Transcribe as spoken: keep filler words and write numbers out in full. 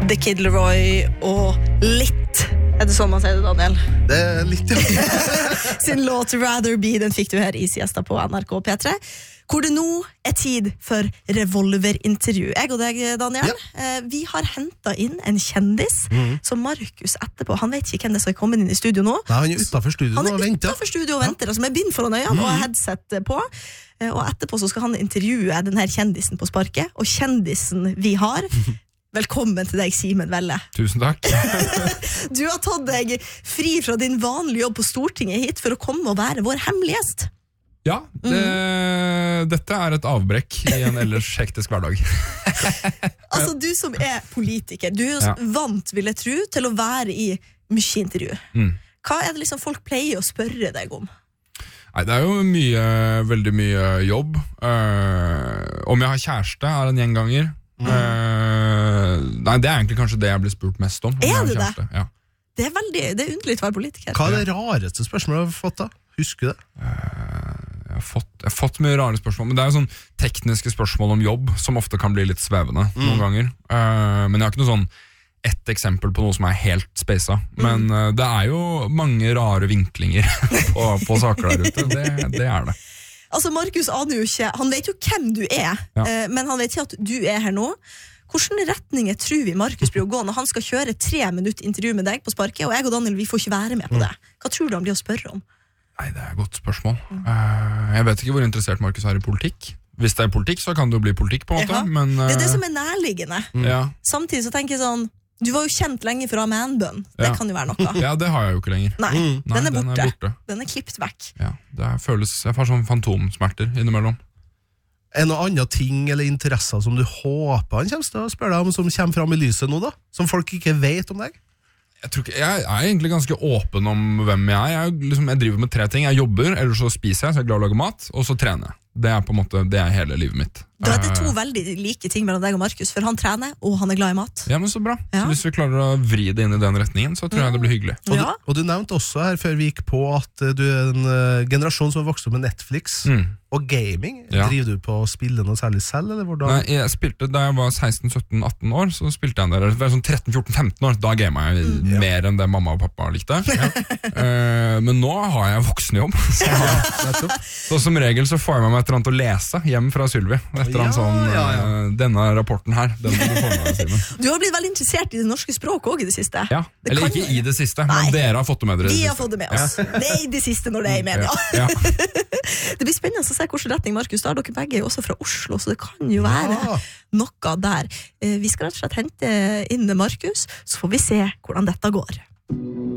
The Kid Laroi og litt. Er det sånn man sier det, Daniel? Det er litt, ja. Sin låt Rather Be, den fikk du her i siesta på N R K P tre. Hvor det nå er tid for revolverintervju. Jeg og deg, Daniel, ja. Vi har hentet inn en kjendis mm. som Markus etterpå. Han vet ikke hvem det skal komme inn i studio nå. Nei, han er utenfor studio han og venter. Han er utenfor studio og venter, ja. Altså med bind foran øynene mm. og headset på. Og etterpå så skal han intervjue denne kjendisen på sparket. Og kjendisen vi har... Velkommen til deg, Simen Velle. Tusen takk. Du har tatt deg fri fra din vanlige jobb på Stortinget hit for å komme og være vår hemmelige gjest. Ja, det, mm. dette er et avbrekk i en ellers hektisk hverdag. Altså, du som er politiker, du er jo ja. vant, vil jeg tro, til å være i mye intervju. Mm. Hva er det liksom folk pleier å spørre deg om? Nei, det er jo mye, veldig mye jobb. Uh, om jeg har kjæreste er en gjenganger. Mm. Uh, nei, det er egentlig kanskje det jeg blir spurt mest om, om Er det det? Ja. Det er veldig, det er underlig å være politiker. Hva er det rareste spørsmålet du har fått da? Husker du det? Uh, jeg, har fått, jeg har fått mye rare spørsmål, men det er jo sånn tekniske spørsmål om jobb som ofte kan bli litt svevende mm. noen ganger. Uh, men jeg har ikke noe sånn ett eksempel på noe som er helt spesa. Mm. Men uh, det er jo mange rare vinklinger på, på saker der ute. Det, det er det. Altså, Markus aner jo ikke, han vet jo hvem du er, ja. eh, men han vet ikke at du er her nå. Hvordan retninger tror vi Markus blir å gå når han skal kjøre tre minutter intervju med deg på sparket, og jeg og Daniel, vi får ikke være med på det? Hva tror du han blir å spørre om? Nei, det er et godt spørsmål. Mm. Uh, jeg vet ikke hvor interessert Markus er i politikk. Hvis det er politikk, så kan det jo bli politikk på en måte. Men, uh... det er det som er nærliggende. Mm. Ja. Samtidig så tenker jeg sånn, du var jo kjent lenge for å ha man-bønn. Det ja. kan jo være noe. Ja, det har jeg jo ikke lenger. Nei, mm. Nei den, er borte. den er borte. Den er klippet vekk. Ja, det føles, jeg får sånn fantomsmerter innimellom. Er det noen andre ting eller interesser som du håper han kommer til å spørre deg om, som kommer fram i lyset nå da? Som folk ikke vet om deg? Jeg, tror ikke, jeg er egentlig ganske åpen om hvem jeg er. Jeg, liksom, jeg driver med tre ting. Jeg jobber, eller så spiser jeg, så jeg er glad i å lage mat, og så trener jeg. Det er på en måte, det er hele livet mitt. Da er det to veldig like ting mellom deg og Markus, for han trener, og han er glad i mat. Ja, men så bra. Ja. Så hvis vi klarer å vri det inn i den retningen, så tror jeg det blir hyggelig. Og, ja. du, og du nevnte også her før vi gikk på at du er en uh, generasjon som har vokst opp med Netflix mm. og gaming. Ja. Driver du på å spille noe særlig selv, eller hvordan? Nei, jeg spilte, da jeg var seksten sytten atten år, så spilte jeg der. Det var sånn tretten fjorten femten år, da gamet jeg mm. ja. mer enn det mamma og pappa likte. Ja. uh, men nå har jeg voksenjobb. Så, ja, så som regel så får jeg med meg et eller annet å lese hjem fra Sylvi. Etter ja, en sånn, ja, ja. Uh, denne rapporten her. Den må du få med deg, Simen. Du har blitt veldig interessert i det norske språk også i det siste. Ja, det eller ikke jo... i det siste, Nei. men dere har fått det med dere. Vi har fått det med oss. Ja. Det er i det siste når det er i media. Ja. Ja. Det blir spennende å se hvordan retning Markus tar. Dere begge er jo også fra Oslo, så det kan jo være ja. noe der. Vi skal rett og slett hente inn Markus, så får vi se hvordan dette går.